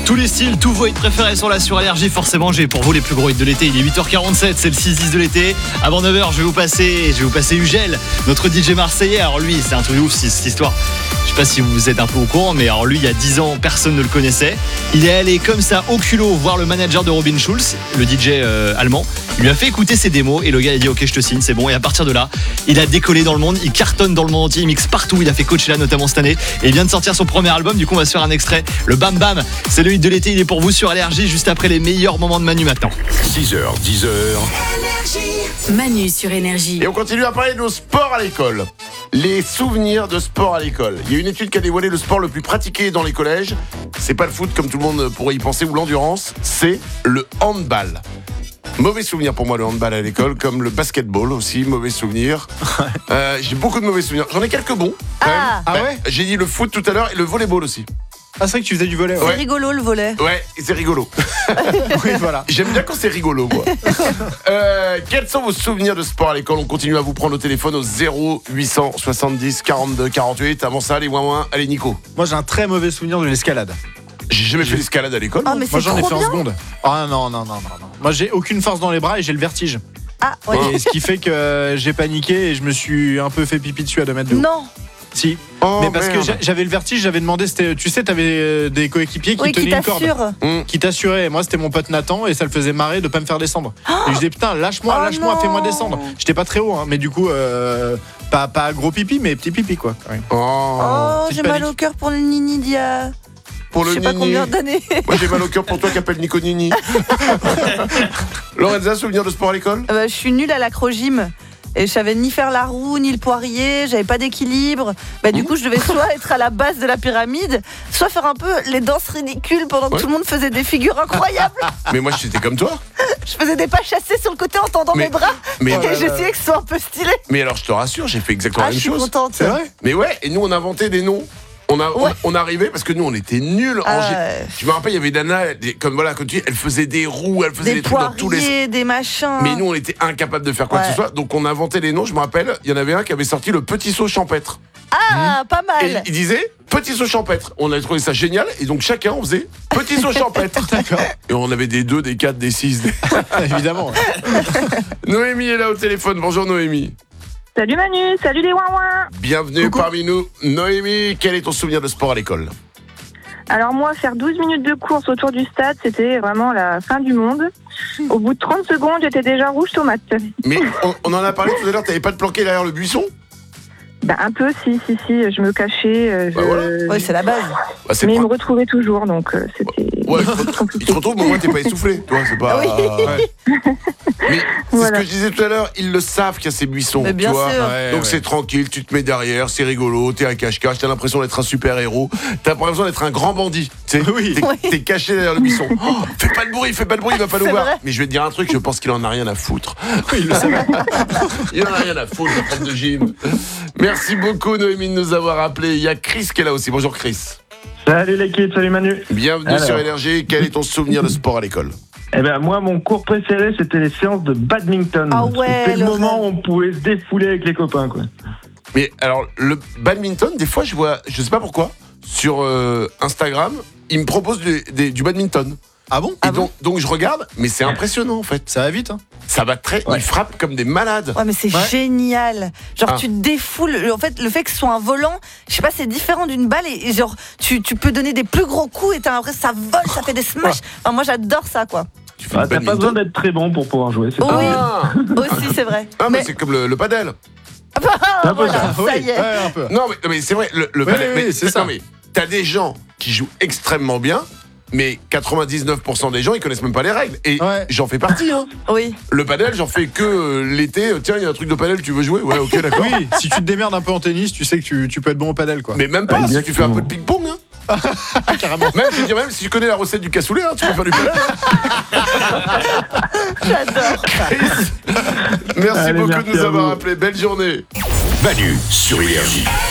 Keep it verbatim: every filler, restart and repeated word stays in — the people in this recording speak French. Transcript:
Tous les styles, tous vos hits préférés sont là sur Énergie. Forcément, j'ai pour vous les plus gros hits de l'été. Il est huit heures quarante-sept, c'est le six dix de l'été. Avant neuf heures, je vais vous passer, je vais vous passer Ugel, notre D J marseillais. Alors lui, c'est un truc de ouf cette histoire. Je sais pas si vous êtes un peu au courant, mais alors lui, il y a dix ans, personne ne le connaissait. Il est allé comme ça au culot voir le manager de Robin Schulz, le D J euh, allemand. Il lui a fait écouter ses démos et le gars a dit ok, je te signe, c'est bon. Et à partir de là, il a décollé dans le monde, il cartonne dans le monde entier, il mixe partout. Il a fait Coachella notamment cette année et il vient de sortir son premier album. Du coup, on va se faire un extrait. Le Bam Bam, c'est le hit de l'été. Il est pour vous sur Énergie juste après les meilleurs moments de Manu maintenant. six heures, dix heures. Manu sur Énergie. Et on continue à parler de nos sports à l'école. Les souvenirs de sport à l'école. Il y a une étude qui a dévoilé le sport le plus pratiqué dans les collèges. C'est pas le foot comme tout le monde pourrait y penser ou l'endurance, c'est le handball. Mauvais souvenir pour moi le handball à l'école, comme le basketball aussi, mauvais souvenir. Euh, j'ai beaucoup de mauvais souvenirs. J'en ai quelques bons. Quand même. Ah. Ah ouais. J'ai dit le foot tout à l'heure et le volleyball aussi. Ah, c'est vrai que tu faisais du volley. C'est Ouais, rigolo le volet. Ouais, et c'est rigolo. oui, voilà. J'aime bien quand c'est rigolo, moi. euh, quels sont vos souvenirs de sport à l'école ? On continue à vous prendre au téléphone au zéro huit cent soixante-dix quarante-deux quarante-huit. Avant ça, allez, ouin ouin. Allez, Nico. Moi, j'ai un très mauvais souvenir de l'escalade. J'ai jamais fait l'escalade à l'école. Ah, mais Moi, c'est j'en ai trop fait en bien. seconde. Ah non, non, non, non, non. Moi, j'ai aucune force dans les bras et j'ai le vertige. Ah, ouais. Et ce qui fait que j'ai paniqué et je me suis un peu fait pipi dessus à deux mètres de haut. Non. Si. Oh, mais parce merde. que j'a- j'avais le vertige, j'avais demandé, c'était, tu sais, t'avais euh, des coéquipiers qui Oui, qui tenaient une corde. t'assure. Qui t'assuraient. Moi, c'était mon pote Nathan et ça le faisait marrer de pas me faire descendre. Et je disais, putain, lâche-moi, Oh lâche-moi, non. fais-moi descendre. J'étais pas très haut, hein, mais du coup, euh, pas, pas gros pipi, mais petit pipi, quoi. Ouais. Oh. Oh, petite j'ai mal panique. au cœur pour le Nini d'il y a Pour je le sais pas Nini. combien d'années. Moi, j'ai mal au cœur pour toi qui appelle Nico Nini. Lorenza, souvenir de sport à l'école ? Euh, je suis nulle à l'acrogym. Et je savais ni faire la roue, ni le poirier, j'avais pas d'équilibre. Bah, du coup, je devais soit être à la base de la pyramide, soit faire un peu les danses ridicules pendant que Ouais. tout le monde faisait des figures incroyables. Mais moi, j'étais comme toi. Je faisais des pas chassés sur le côté en tendant Mais- mes bras. mais- et Ouais, j'essayais que ce soit un peu stylé. Mais alors, je te rassure, j'ai fait exactement Ah, la je même suis chose. contente. C'est vrai ? Mais ouais, et nous, on inventait des noms. On, a, Ouais. on, on arrivait parce que nous, on était nuls en Ah, gé- ouais. Je me rappelle, il y avait Dana, des- comme voilà, comme tu dis, elle faisait des roues, elle faisait Des des trucs dans tous les. poiriers, des machins. Mais nous, on était incapables de faire quoi que Ouais. ce soit. Donc, on inventait les noms. Je me rappelle, il y en avait un qui avait sorti le petit saut champêtre. Ah, pas Et mal. il disait petit saut champêtre. On avait trouvé ça génial. Et donc, chacun, on faisait petit saut champêtre. D'accord. Et on avait des deux, des quatre, des six. Des... Évidemment. Ouais. Noémie est là au téléphone. Bonjour, Noémie. Salut Manu, salut les ouin-ouin. Bienvenue Coucou. parmi nous. Noémie, quel est ton souvenir de sport à l'école ? Alors moi, faire douze minutes de course autour du stade, c'était vraiment la fin du monde. Au bout de trente secondes, j'étais déjà rouge tomate. Mais on, on en a parlé tout à l'heure, t'avais pas de planqué derrière le buisson ? Bah un peu, si, si, si, je me cachais. euh, je... Bah voilà. Ouais, c'est la base. Bah, c'est Mais ils pro- me retrouvaient toujours, donc euh, c'était Ouais, il te retrouve- il compliqué. te retrouve, mais au moins t'es pas essoufflé. Toi, c'est pas. Oui. Ouais. Mais c'est Voilà. ce que je disais tout à l'heure, ils le savent qu'il y a ces buissons. Mais bien tu vois. sûr. Ouais, Donc ouais. c'est tranquille, tu te mets derrière, c'est rigolo, t'es un cache-cache, t'as l'impression d'être un super-héros, t'as l'impression d'être un grand bandit. Tu sais, Oui. t'es, Oui. t'es caché derrière le buisson. Oh, fais pas de bruit, fais pas de bruit, il va pas nous C'est voir. vrai. Mais je vais te dire un truc, je pense qu'il en a rien à foutre. Oui, il le savait. Il en a rien à foutre, le prof de gym. Merci beaucoup, Noémie, de nous avoir appelés. Il y a Chris qui est là aussi. Bonjour, Chris. Salut l'équipe, salut Manu. Bienvenue Alors. sur Énergie. Quel est ton souvenir de sport à l'école ? Eh ben moi, mon cours préféré, c'était les séances de badminton. Ah ouais, C'était le le moment rêve. où on pouvait se défouler avec les copains, quoi. Mais alors, le badminton, des fois, je vois, je sais pas pourquoi, sur euh, Instagram, ils me proposent du, des- du badminton. Ah bon ? Et donc, donc, je regarde, mais c'est impressionnant en fait. Ça va vite, hein ? Ça va très. Ouais. Ils frappent comme des malades. Ouais, mais c'est Ouais. génial. Genre, Ah. tu te défoules. En fait, le fait que ce soit un volant, je sais pas, c'est différent d'une balle. Et, et genre, tu, tu peux donner des plus gros coups et t'as l'impression que ça vole, ça fait des smashs. Enfin, moi, j'adore ça, quoi. Tu fais Ah, du t'as pas badminton. besoin d'être très bon pour pouvoir jouer. C'est Oh, pas oui. Ah, Aussi, c'est vrai. Ah, mais mais c'est comme le, le padel. Ah, un peu voilà, ça, ça oui. y est. Ouais, un peu. Non, mais, non, mais c'est vrai, le, le Oui, padel. oui, mais, oui, c'est non, ça. mais t'as des gens qui jouent extrêmement bien, mais quatre-vingt-dix-neuf pour cent des gens, ils connaissent même pas les règles. Et Ouais. j'en fais partie, hein. Oui. Le padel, j'en fais que euh, l'été. Tiens, il y a un truc de padel, tu veux jouer ? Ouais, ok, d'accord. Oui, si tu te démerdes un peu en tennis, tu sais que tu, tu peux être bon au padel, quoi. Mais même pas, si tu fais un Exactement. peu de ping-pong, hein. Carrément. Même, je veux dire, même si tu connais la recette du cassoulet, hein, tu peux faire du padel. J'adore. Merci Allez, beaucoup merci de nous à avoir vous. appelés. Belle journée. Manu sur Énergie.